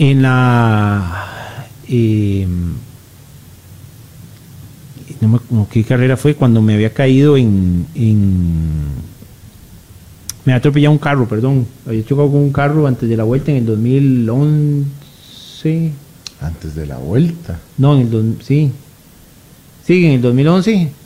en la... no, ¿qué carrera fue? Cuando me había caído me había atropellado un carro, perdón. Había chocado con un carro antes de la vuelta en el 2011. Antes de la vuelta. No, sí. Sí, en el 2011.